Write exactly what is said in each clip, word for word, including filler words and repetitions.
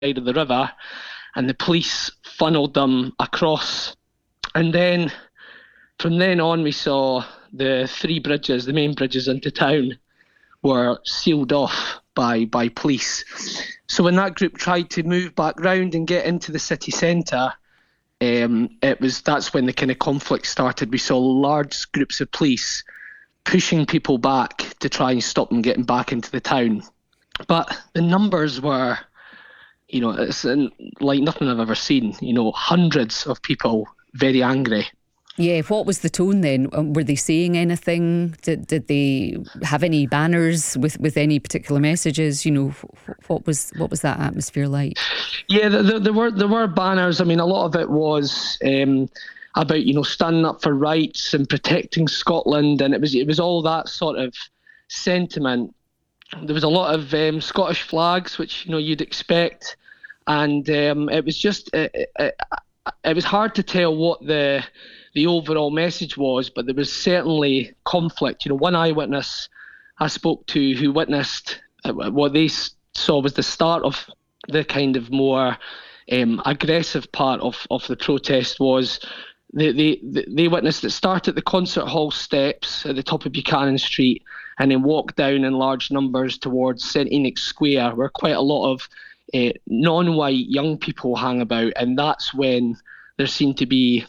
side of the river, and the police funneled them across. And then from then on, we saw the three bridges, the main bridges into town, were sealed off by by police. So when that group tried to move back round and get into the city centre, um, it was that's when the kind of conflict started. We saw large groups of police pushing people back to try and stop them getting back into the town. But the numbers were, you know, it's like nothing I've ever seen. You know, hundreds of people very angry. Yeah, what was the tone then? Were they saying anything? Did did they have any banners with, with any particular messages? You know, what was what was that atmosphere like? Yeah, there, there were there were banners. I mean, a lot of it was um, about, you know, standing up for rights and protecting Scotland, and it was it was all that sort of sentiment. There was a lot of um, Scottish flags, which, you know, you'd expect, and um, it was just it, it, it was hard to tell what the the overall message was, but there was certainly conflict. You know, one eyewitness I spoke to who witnessed uh, what they saw was the start of the kind of more um, aggressive part of, of the protest was they, they, they witnessed it start at the concert hall steps at the top of Buchanan Street and then walk down in large numbers towards St Enoch Square, where quite a lot of uh, non-white young people hang about, and that's when there seemed to be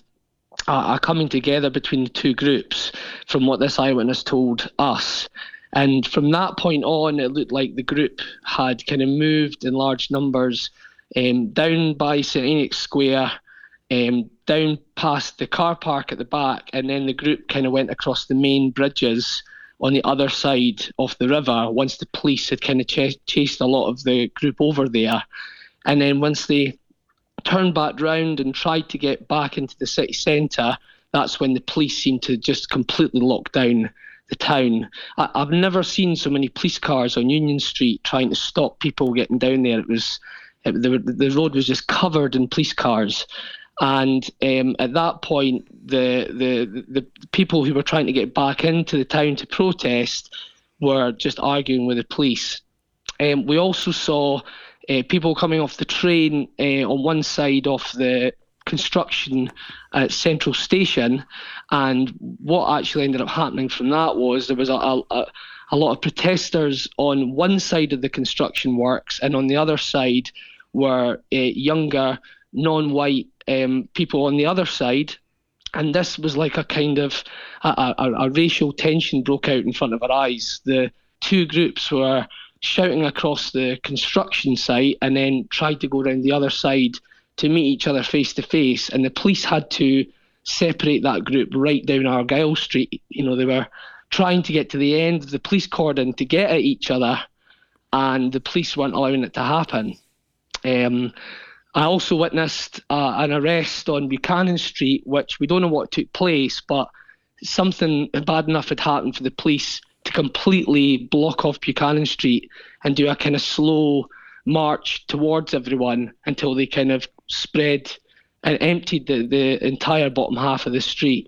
a coming together between the two groups, from what this eyewitness told us. And from that point on, it looked like the group had kind of moved in large numbers um, down by St Enoch Square, um, down past the car park at the back, and then the group kind of went across the main bridges on the other side of the river once the police had kind of ch- chased a lot of the group over there. And then once they turned back round and tried to get back into the city centre, that's when the police seemed to just completely lock down the town. I, I've never seen so many police cars on Union Street trying to stop people getting down there. It was it, the, the road was just covered in police cars. And um, at that point, the, the the people who were trying to get back into the town to protest were just arguing with the police. Um, we also saw Uh, people coming off the train uh, on one side of the construction at Central Station, and what actually ended up happening from that was there was a, a, a lot of protesters on one side of the construction works, and on the other side were uh, younger non-white um, people on the other side, and this was like a kind of a, a, a racial tension broke out in front of our eyes. The two groups were shouting across the construction site and then tried to go around the other side to meet each other face to face, and the police had to separate that group right down Argyle Street. You know, they were trying to get to the end of the police cordon to get at each other, and the police weren't allowing it to happen. Um, I also witnessed uh, an arrest on Buchanan Street, which we don't know what took place, but something bad enough had happened for the police to completely block off Buchanan Street and do a kind of slow march towards everyone until they kind of spread and emptied the, the entire bottom half of the street.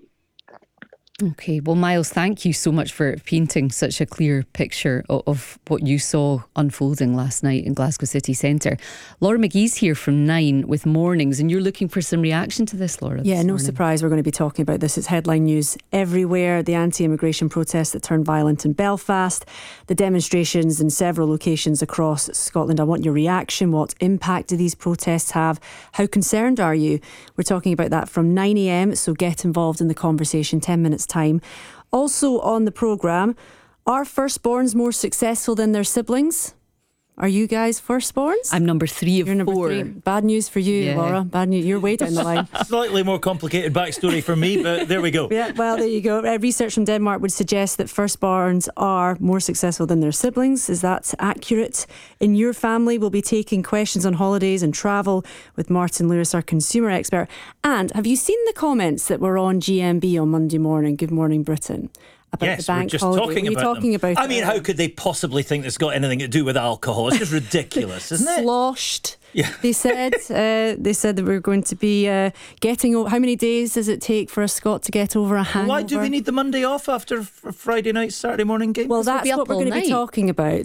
Okay, well, Miles, thank you so much for painting such a clear picture of, of what you saw unfolding last night in Glasgow City Centre. Laura McGee's here from nine with Mornings, and you're looking for some reaction to this, Laura. Yeah, this no morning. surprise we're going to be talking about this. It's headline news everywhere. The anti-immigration protests that turned violent in Belfast, the demonstrations in several locations across Scotland. I want your reaction. What impact do these protests have? How concerned are you? We're talking about that from nine a.m, so get involved in the conversation. ten minutes time. Also on the programme, are firstborns more successful than their siblings? Are you guys firstborns? I'm number three of You're number four. three. Bad news for you, Yeah. Laura. Bad news. You're way down the line. Slightly more complicated backstory for me, but there we go. Yeah, well, there you go. Uh, research from Denmark would suggest that firstborns are more successful than their siblings. Is that accurate? In your family, we'll be taking questions on holidays and travel with Martin Lewis, our consumer expert. And have you seen the comments that were on G M B on Monday morning? Good Morning Britain. About Yes, the bank we're just holiday. talking Were you about talking them. about I mean, it? how could they possibly think it's got anything to do with alcohol? It's just ridiculous, isn't it? Sloshed. Yeah. They said uh, they said that we're going to be uh, getting. O- how many days does it take for a Scot to get over a hangover? Why do we need the Monday off after a Friday night, Saturday morning game? Well, We'll that's be up what we're all going to be night. talking about.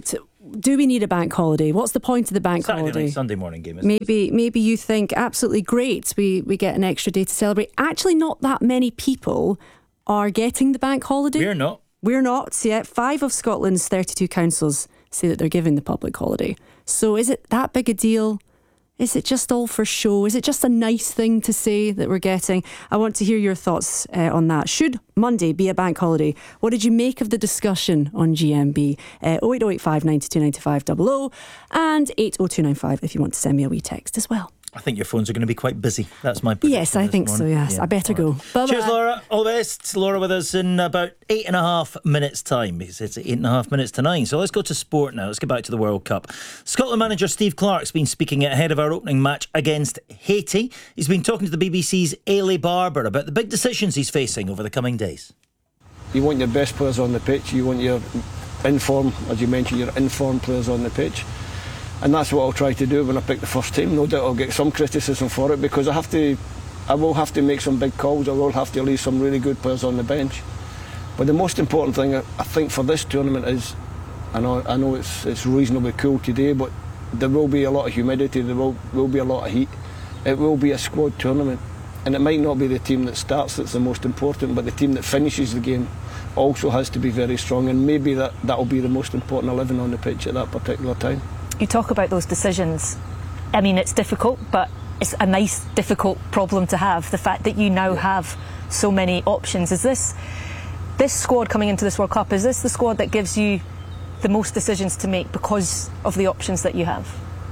do we need a bank holiday? What's the point of the bank Saturday holiday? Night, Sunday morning game, isn't it? Maybe maybe you think, absolutely great, we, we get an extra day to celebrate. Actually, not that many people are getting the bank holiday. We're not. We're not, yet. Five of Scotland's thirty-two councils say that they're giving the public holiday. So is it that big a deal? Is it just all for show? Is it just a nice thing to say that we're getting? I want to hear your thoughts uh, on that. Should Monday be a bank holiday? What did you make of the discussion on G M B? Uh, oh eight oh eight five, nine two nine five double oh and eight oh two nine five if you want to send me a wee text as well. I think your phones are going to be quite busy. That's my prediction. Yes, I think morning. so, yes. Yeah. I better All go. right. Bye-bye. Cheers, Laura. All the best. Laura with us in about eight and a half minutes' time, because it's eight and a half minutes to nine. So let's go to sport now. Let's get back to the World Cup. Scotland manager Steve Clarke's been speaking ahead of our opening match against Haiti. He's been talking to the B B C's Ailey Barber about the big decisions he's facing over the coming days. You want your best players on the pitch. You want your informed, as you mentioned, your informed players on the pitch. And that's what I'll try to do when I pick the first team. No doubt I'll get some criticism for it, because I have to, I will have to make some big calls. I will have to leave some really good players on the bench. But the most important thing, I think, for this tournament is, I know, I know it's it's reasonably cool today, but there will be a lot of humidity. There will will be a lot of heat. It will be a squad tournament, and it might not be the team that starts that's the most important, but the team that finishes the game also has to be very strong. And maybe that that will be the most important eleven on the pitch at that particular time. You talk about those decisions. I mean, it's difficult, but it's a nice, difficult problem to have. The fact that you now Yeah. have so many options. Is this this squad coming into this World Cup? Is this the squad that gives you the most decisions to make because of the options that you have?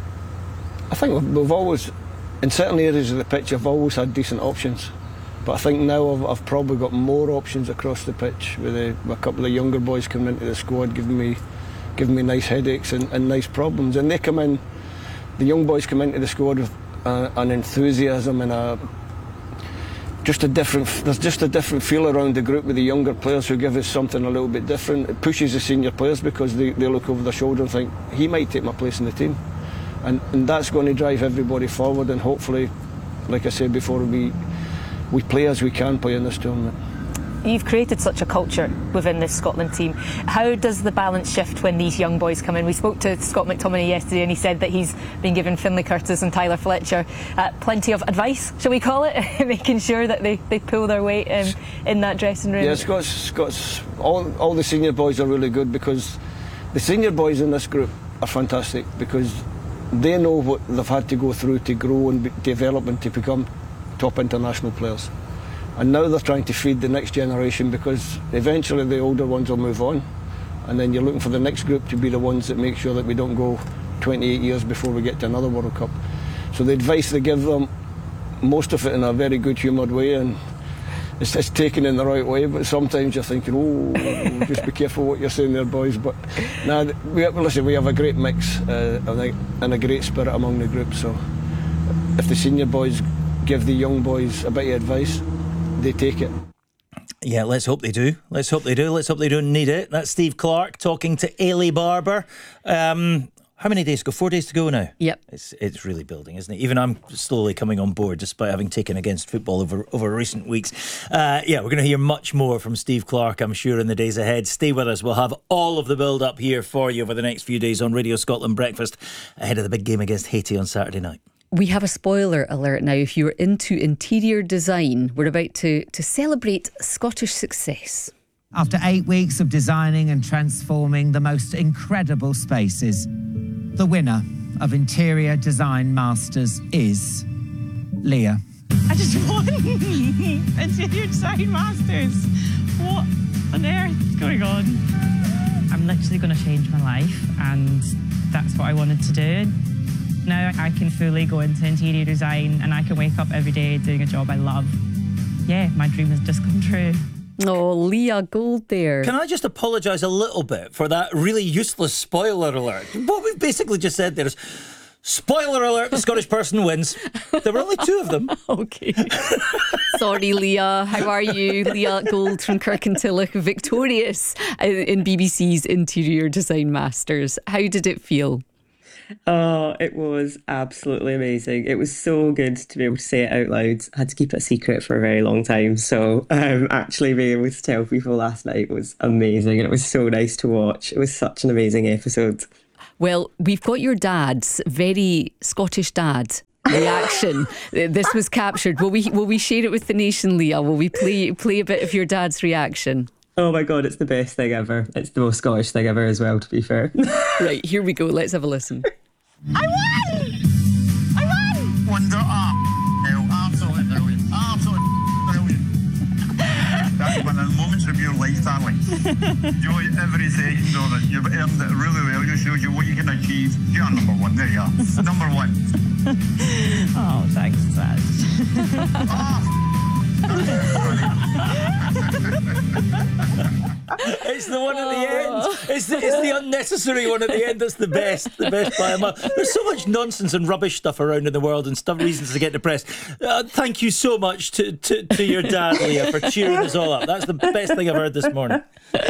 I think we've, we've always, in certain areas of the pitch, I've always had decent options. But I think now I've, I've probably got more options across the pitch, with a, with a couple of younger boys coming into the squad, giving me. giving me nice headaches and, and nice problems. And they come in, the young boys come into the squad with uh, an enthusiasm and a just a different, there's just a different feel around the group with the younger players who give us something a little bit different. It pushes the senior players, because they, they look over their shoulder and think, he might take my place in the team. And, and that's going to drive everybody forward, and hopefully, like I said before, we, we play as we can play in this tournament. You've created such a culture within this Scotland team. How does the balance shift when these young boys come in? We spoke to Scott McTominay yesterday, and he said that he's been giving Finlay Curtis and Tyler Fletcher uh, plenty of advice, shall we call it, making sure that they, they pull their weight in, in that dressing room. Yeah, Scott's, Scott's all, all the senior boys are really good, because the senior boys in this group are fantastic, because they know what they've had to go through to grow and be, develop and to become top international players. And now they're trying to feed the next generation, because eventually the older ones will move on, and then you're looking for the next group to be the ones that make sure that we don't go twenty-eight years before we get to another World Cup. So the advice they give them, most of it in a very good humoured way, and it's, it's taken in the right way, but sometimes you're thinking, oh, just be careful what you're saying there, boys. But nah, we, listen, we have a great mix uh, and a great spirit among the group, so if the senior boys give the young boys a bit of advice, they take it. Yeah, let's hope they do. Let's hope they do. Let's hope they don't need it. That's Steve Clarke talking to Ailey Barber. Um, how many days to go? Four days to go now? Yep. It's it's really building, isn't it? Even I'm slowly coming on board, despite having taken against football over, over recent weeks. Uh, yeah, we're going to hear much more from Steve Clarke, I'm sure, in the days ahead. Stay with us. We'll have all of the build-up here for you over the next few days on Radio Scotland Breakfast, ahead of the big game against Haiti on Saturday night. We have a spoiler alert now. If you're into interior design, we're about to, to celebrate Scottish success. After eight weeks of designing and transforming the most incredible spaces, the winner of Interior Design Masters is Leah. I just won Interior Design Masters. What on earth is going on? I'm literally going to change my life, and that's what I wanted to do. Now I can fully go into interior design, and I can wake up every day doing a job I love. Yeah, my dream has just come true. Oh, Leah Gold there. Can I just apologise a little bit for that really useless spoiler alert? What we've basically just said there is, spoiler alert, the Scottish person wins. There were only two of them. Okay. Sorry, Leah. How are you? Leah Gold from Kirkintilloch, victorious in B B C's Interior Design Masters. How did it feel? Oh, it was absolutely amazing. It was so good to be able to say it out loud. I had to keep it a secret for a very long time. So um, actually being able to tell people last night was amazing. And it was so nice to watch. It was such an amazing episode. Well, we've got your dad's very Scottish dad reaction. This was captured. Will we will we share it with the nation, Leah? Will we play play a bit of your dad's reaction? Oh my God, it's the best thing ever. It's the most Scottish thing ever as well, to be fair. Right, here we go. Let's have a listen. I won! I won! Wonder up. No, absolutely brilliant. Absolutely brilliant. That's one of the moments of your life, darling. Enjoy every second of it. You've earned it really well. It shows you what you can achieve. You're number one. There you are. Number one. Oh, thanks, Dad. Oh. It's the one at the end. It's the, it's the unnecessary one at the end that's the best. The best by a mile. There's so much nonsense and rubbish stuff around in the world and stuff reasons to get depressed. Uh, thank you so much to, to, to your dad, Leah, for cheering us all up. That's the best thing I've heard this morning.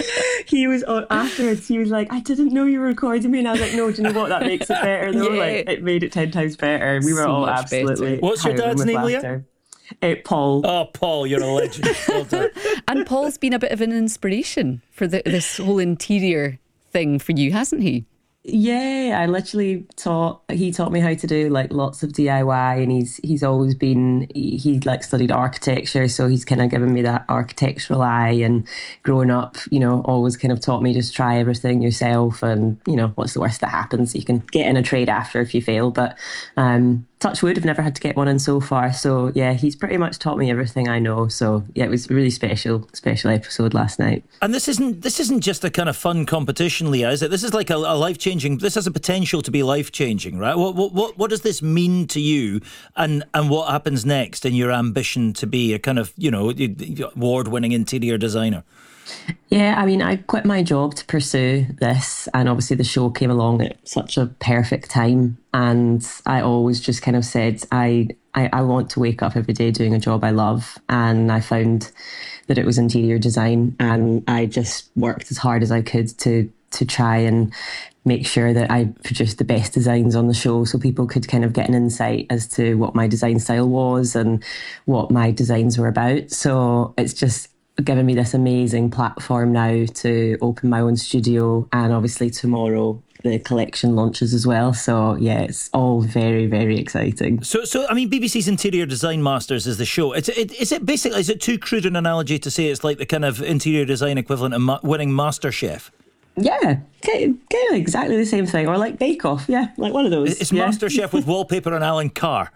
He was on afterwards. He was like, "I didn't know you were recording me," and I was like, "No, do you know what? That makes it better." Though, Yeah. like it made it ten times better. We were So all much absolutely. better. What's your howling dad's with name, Leah? laughter. Uh, Paul. Oh, Paul, you're a legend. Well done. And Paul's been a bit of an inspiration for the, this whole interior thing for you, hasn't he? Yeah, I literally taught. He taught me how to do like lots of D I Y, and he's he's always been he, he like studied architecture, so he's kind of given me that architectural eye. And growing up, you know, always kind of taught me just try everything yourself, and you know, what's the worst that happens? You can get in a trade after if you fail, but um, touch wood, I've never had to get one in so far. So yeah, he's pretty much taught me everything I know. So yeah, it was a really special, special episode last night. And this isn't this isn't just a kind of fun competition, Leah, is it? This is like a, a life changing. This has a potential to be life changing, right? What what what what does this mean to you, and and what happens next in your ambition to be a kind of, you know, award winning interior designer? Yeah, I mean, I quit my job to pursue this, and obviously the show came along at such a perfect time. And I always just kind of said, I, I, I want to wake up every day doing a job I love. And I found that it was interior design, and I just worked as hard as I could to to try and make sure that I produced the best designs on the show, so people could kind of get an insight as to what my design style was and what my designs were about. So it's just given me this amazing platform now to open my own studio, and obviously tomorrow the collection launches as well. So yeah, it's all very, very exciting. So, so I mean, B B C's Interior Design Masters is the show. It's, it, is it basically, is it too crude an analogy to say it's like the kind of interior design equivalent of ma- winning MasterChef? Yeah, kind of exactly the same thing. Or like Bake Off, yeah, like one of those. It's yeah. MasterChef with wallpaper and Alan Carr.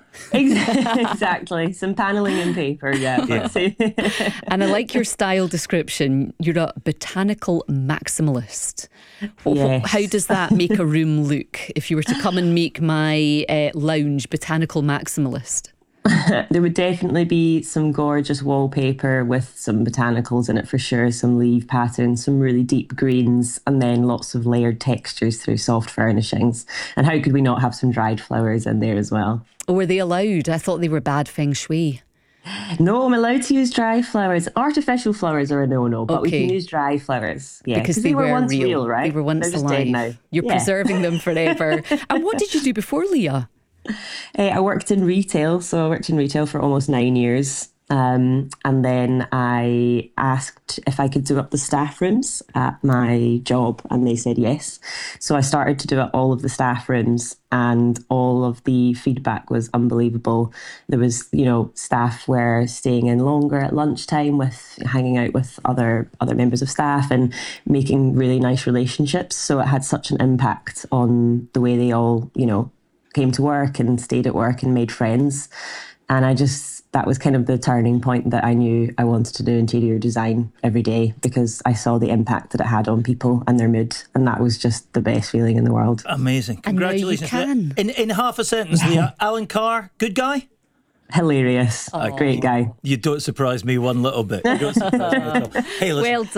Exactly, some panelling and paper, yeah. yeah. And I like your style description. You're a botanical maximalist. Yes. How does that make a room look? If you were to come and make my uh, lounge botanical maximalist? There would definitely be some gorgeous wallpaper with some botanicals in it for sure, some leaf patterns, some really deep greens, and then lots of layered textures through soft furnishings. And how could we not have some dried flowers in there as well? Or were they allowed? I thought they were bad feng shui. No, I'm allowed to use dry flowers. Artificial flowers are a no-no, but Okay. we can use dry flowers. Yeah, Because they, they were, were once real. real, right? They were once They're just alive. dead now. You're Yeah. preserving them forever. And what did you do before, Leah? Uh, I worked in retail, so I worked in retail for almost nine years. Um, and then I asked if I could do up the staff rooms at my job, and they said yes. So I started to do up all of the staff rooms, and all of the feedback was unbelievable. There was, you know, staff were staying in longer at lunchtime, with hanging out with other other members of staff and making really nice relationships. So it had such an impact on the way they all, you know, came to work and stayed at work and made friends. And I just, that was kind of the turning point that I knew I wanted to do interior design every day, because I saw the impact that it had on people and their mood. And that was just the best feeling in the world. Amazing. And now you Congratulations. can. In, in half a sentence, Leah, Alan Carr, good guy? Hilarious. Oh. Great guy. You don't surprise me one little bit. You don't surprise me at all. Hey, listen, Well